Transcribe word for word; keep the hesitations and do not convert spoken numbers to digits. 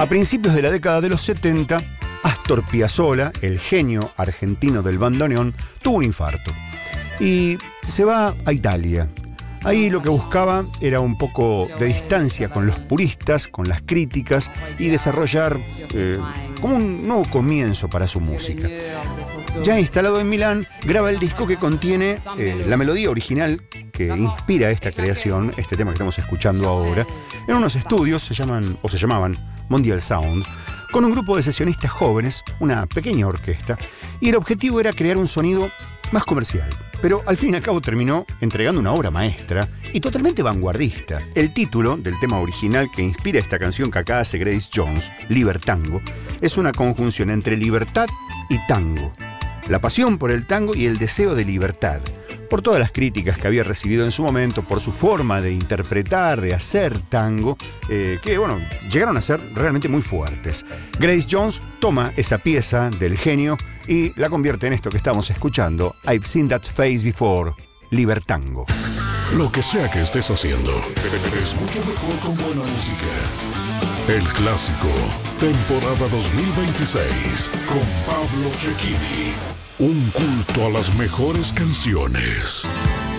A principios de la década de los setenta, Astor Piazzolla, el genio argentino del bandoneón, tuvo un infarto y se va a Italia. Ahí lo que buscaba era un poco de distancia con los puristas, con las críticas y desarrollar eh, como un nuevo comienzo para su música. Ya instalado en Milán, graba el disco que contiene eh, la melodía original que inspira esta creación, este tema que estamos escuchando ahora, en unos estudios, se llaman, o se llamaban Mondial Sound, con un grupo de sesionistas jóvenes, una pequeña orquesta, y el objetivo era crear un sonido más comercial. Pero al fin y al cabo terminó entregando una obra maestra y totalmente vanguardista. El título del tema original que inspira esta canción que acá hace Grace Jones, Libertango, es una conjunción entre libertad y tango. La pasión por el tango y el deseo de libertad, por todas las críticas que había recibido en su momento, por su forma de interpretar, de hacer tango, eh, que bueno, llegaron a ser realmente muy fuertes. Grace Jones toma esa pieza del genio y la convierte en esto que estamos escuchando, I've Seen That Face Before, Libertango. Lo que sea que estés haciendo, es mucho mejor con buena música. El Clásico, temporada dos mil veintiséis, con Pablo Cecchini. Un culto a las mejores canciones.